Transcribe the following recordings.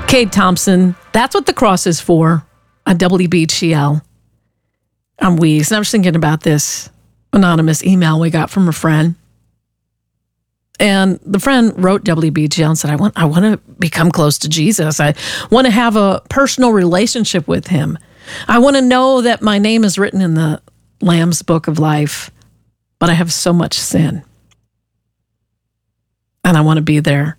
Cade Thompson, that's what the cross is for, a WBGL. I'm Weeze, and I was thinking about this anonymous email we got from a friend. And the friend wrote WBGL and said, I want to become close to Jesus. I want to have a personal relationship with him. I want to know that my name is written in the Lamb's Book of Life, but I have so much sin. And I want to be there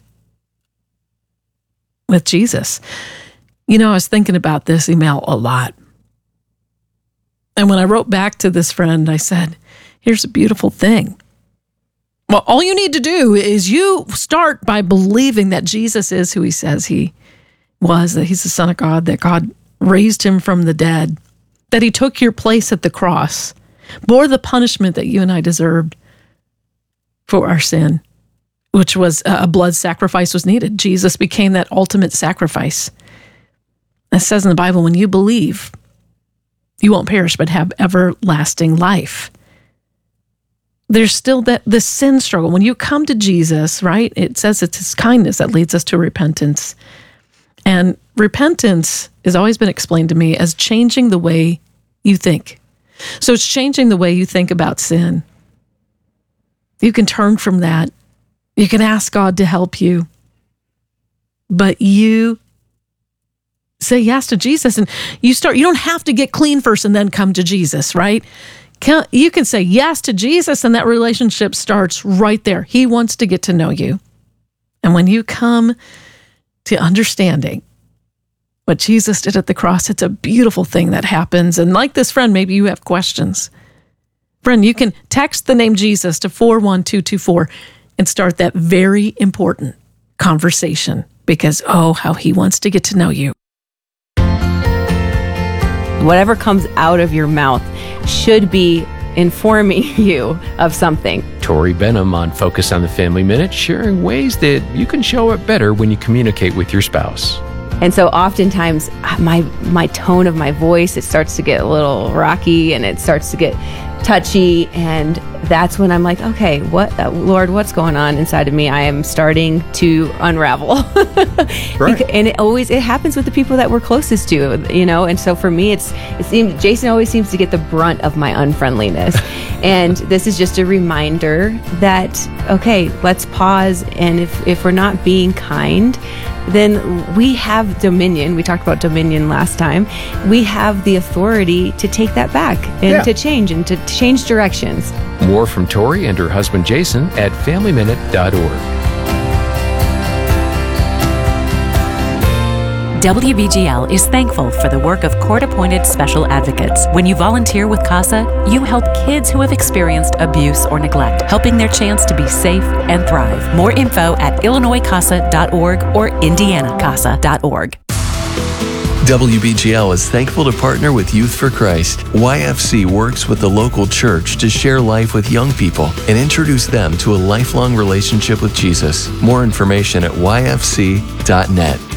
with Jesus. You know, I was thinking about this email a lot. And when I wrote back to this friend, I said, here's a beautiful thing. Well, all you need to do is you start by believing that Jesus is who he says he was, that he's the Son of God, that God raised him from the dead, that he took your place at the cross, bore the punishment that you and I deserved for our sin, which was a blood sacrifice was needed. Jesus became that ultimate sacrifice. It says in the Bible, when you believe, you won't perish but have everlasting life. There's still this sin struggle. When you come to Jesus, right, it says it's his kindness that leads us to repentance. And repentance has always been explained to me as changing the way you think. So it's changing the way you think about sin. You can turn from that. You can ask God to help you. But you say yes to Jesus, and you don't have to get clean first and then come to Jesus, right? You can say yes to Jesus, and that relationship starts right there. He wants to get to know you. And when you come to understanding what Jesus did at the cross, it's a beautiful thing that happens. And like this friend, maybe you have questions. Friend, you can text the name Jesus to 41224 and start that very important conversation because, how he wants to get to know you. Whatever comes out of your mouth should be informing you of something. Tori Benham on Focus on the Family Minute, sharing ways that you can show it better when you communicate with your spouse. And so oftentimes my tone of my voice, it starts to get a little rocky and it starts to get touchy. And that's when I'm like, okay, Lord, what's going on inside of me? I am starting to unravel. Right. And it happens with the people that we're closest to, and so for me, it seems Jason always seems to get the brunt of my unfriendliness. And this is just a reminder that, okay, let's pause. And if we're not being kind, then we have dominion. We talked about dominion last time. We have the authority to take that back and to change directions. More from Tori and her husband Jason at FamilyMinute.org. WBGL is thankful for the work of court-appointed special advocates. When you volunteer with CASA, you help kids who have experienced abuse or neglect, helping their chance to be safe and thrive. More info at IllinoisCASA.org or IndianaCASA.org. WBGL is thankful to partner with Youth for Christ. YFC works with the local church to share life with young people and introduce them to a lifelong relationship with Jesus. More information at YFC.net.